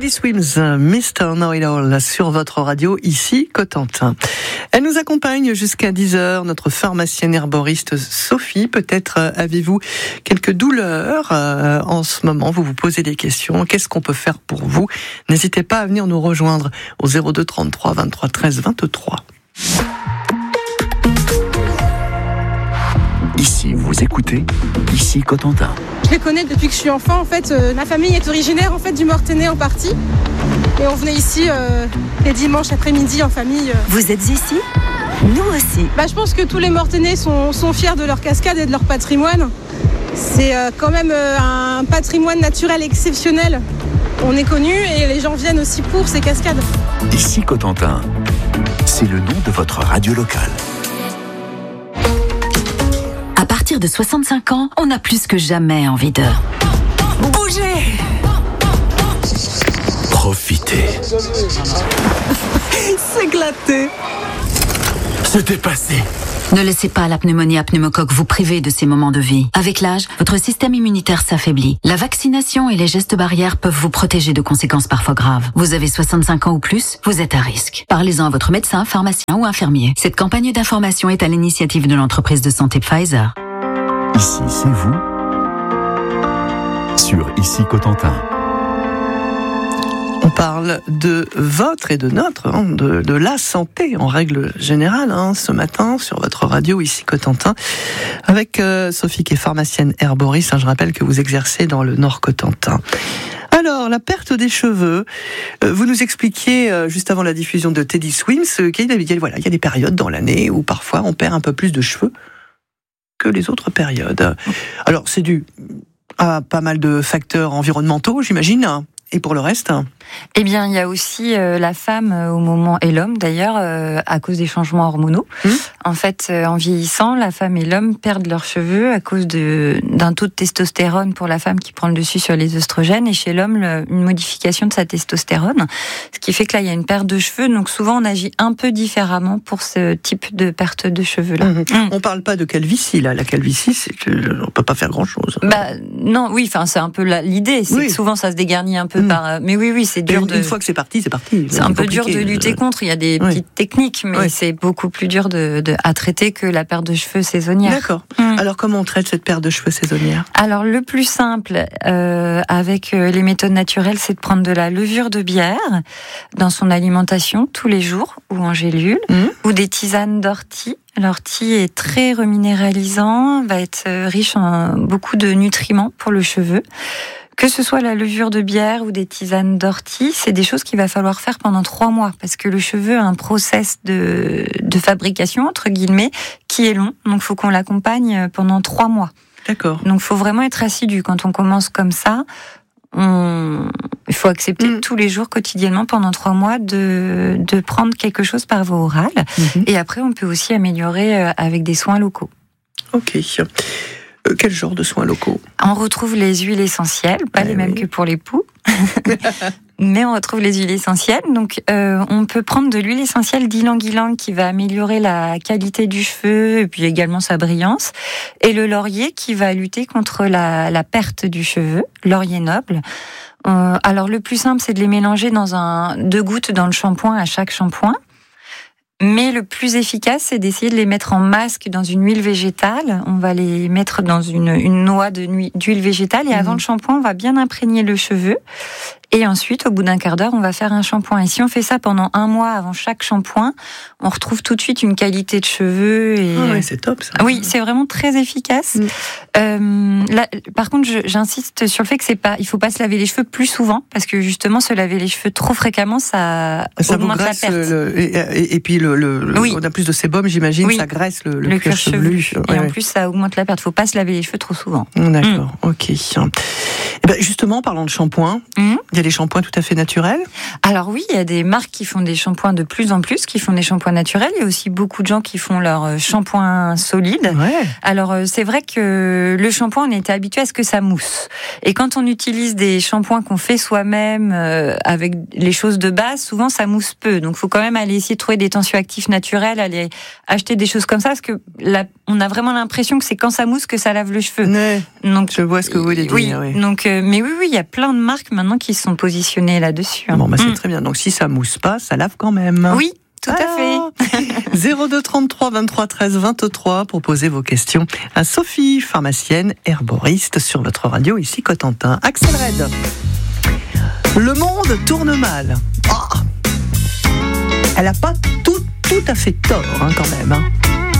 Teddy Swims, Mr. Know-It-All sur votre radio, ici Cotentin. Elle nous accompagne jusqu'à 10h, notre pharmacienne herboriste Sophie. Peut-être avez-vous quelques douleurs en ce moment, vous vous posez des questions. Qu'est-ce qu'on peut faire pour vous? N'hésitez pas à venir nous rejoindre au 02 33 23 13 23. Ici, vous écoutez, ici Cotentin. Je les connais depuis que je suis enfant. En fait, ma famille est originaire du Mortainais en partie. Et on venait ici les dimanches après-midi en famille. Vous êtes ici? Nous aussi. Je pense que tous les Mortainais sont fiers de leur cascade et de leur patrimoine. C'est quand même un patrimoine naturel exceptionnel. On est connu et les gens viennent aussi pour ces cascades. Ici Cotentin, c'est le nom de votre radio locale. À partir de 65 ans, on a plus que jamais envie de bouger. Profitez. S'éclater. Se dépasser. Ne laissez pas la pneumonie à pneumocoque vous priver de ces moments de vie. Avec l'âge, votre système immunitaire s'affaiblit. La vaccination et les gestes barrières peuvent vous protéger de conséquences parfois graves. Vous avez 65 ans ou plus, vous êtes à risque. Parlez-en à votre médecin, pharmacien ou infirmier. Cette campagne d'information est à l'initiative de l'entreprise de santé Pfizer. Ici, c'est vous. Sur Ici Cotentin. On parle de votre et de notre, de la santé en règle générale, ce matin sur votre radio ici Cotentin, avec Sophie qui est pharmacienne herboriste. Je rappelle que vous exercez dans le Nord Cotentin. Alors, la perte des cheveux, vous nous expliquiez juste avant la diffusion de Teddy Swims qu'il y a des périodes dans l'année où parfois on perd un peu plus de cheveux que les autres périodes. Alors, c'est dû à pas mal de facteurs environnementaux, j'imagine. Et pour le reste ? Eh bien, il y a aussi la femme au moment, et l'homme d'ailleurs, à cause des changements hormonaux. En fait, en vieillissant, la femme et l'homme perdent leurs cheveux à cause d'un taux de testostérone pour la femme qui prend le dessus sur les œstrogènes, et chez l'homme, une modification de sa testostérone. Ce qui fait que là, il y a une perte de cheveux. Donc souvent, on agit un peu différemment pour ce type de perte de cheveux-là. On parle pas de calvitie, là. La calvitie, on peut pas faire grand-chose. Non, oui, c'est un peu l'idée. C'est que souvent, ça se dégarnit un peu par... Mais oui, c'est dur Une fois que c'est parti, c'est parti. C'est un peu dur de lutter contre. Il y a des petites techniques, mais c'est beaucoup plus dur à traiter que la perte de cheveux saisonnière. D'accord. Alors, comment on traite cette perte de cheveux saisonnière ? Alors, le plus simple, avec les méthodes naturelles, c'est de prendre de la levure de bière dans son alimentation tous les jours, ou en gélule, ou des tisanes d'ortie. L'ortie est très reminéralisant, va être riche en beaucoup de nutriments pour le cheveu. Que ce soit la levure de bière ou des tisanes d'ortie, c'est des choses qu'il va falloir faire pendant 3 mois, parce que le cheveu a un process de fabrication, entre guillemets, qui est long. Donc, il faut qu'on l'accompagne pendant 3 mois. D'accord. Donc, il faut vraiment être assidu. Quand on commence comme ça, il faut accepter tous les jours, quotidiennement, pendant 3 mois, de prendre quelque chose par voie orale. Et après, on peut aussi améliorer avec des soins locaux. Ok. Quel genre de soins locaux ? On retrouve les huiles essentielles, pas les mêmes que pour les poux, mais on retrouve les huiles essentielles. Donc, on peut prendre de l'huile essentielle d'ylang-ylang qui va améliorer la qualité du cheveu et puis également sa brillance, et le laurier qui va lutter contre la perte du cheveu, laurier noble. Alors, le plus simple, c'est de les mélanger dans 2 gouttes dans le shampoing à chaque shampoing. Mais le plus efficace, c'est d'essayer de les mettre en masque dans une huile végétale. On va les mettre dans une noix d'huile végétale, et avant le shampoing, on va bien imprégner le cheveu. Et ensuite, au bout d'un quart d'heure, on va faire un shampoing. Et si on fait ça pendant 1 mois avant chaque shampoing, on retrouve tout de suite une qualité de cheveux. C'est top, ça. Oui, c'est vraiment très efficace. Là, par contre, j'insiste sur le fait que il faut pas se laver les cheveux plus souvent, parce que justement, se laver les cheveux trop fréquemment, ça augmente la perte. Et puis, on a plus de sébum, j'imagine, ça graisse le cuir chevelu. Et en plus, ça augmente la perte. Faut pas se laver les cheveux trop souvent. D'accord, ok. Et justement, parlons de shampoing. Il y a des shampoings tout à fait naturels. Alors oui, il y a des marques qui font des shampoings de plus en plus, qui font des shampoings naturels. Il y a aussi beaucoup de gens qui font leur shampoing solide. Alors c'est vrai que le shampoing, on était habitué à ce que ça mousse. Et quand on utilise des shampoings qu'on fait soi-même avec les choses de base, souvent ça mousse peu. Donc il faut quand même aller essayer de trouver des tensioactifs naturels, aller acheter des choses comme ça, parce que on a vraiment l'impression que c'est quand ça mousse que ça lave le cheveu. Donc je vois ce que vous voulez dire. Donc, mais oui, il y a plein de marques maintenant qui sont positionnés là-dessus. Bon, c'est très bien. Donc si ça mousse pas, ça lave quand même. Oui, tout à fait. 02 33 23 13 23 pour poser vos questions à Sophie, pharmacienne, herboriste sur votre radio ici Cotentin. Axel Red. Le monde tourne mal. Elle n'a pas tout à fait tort quand même.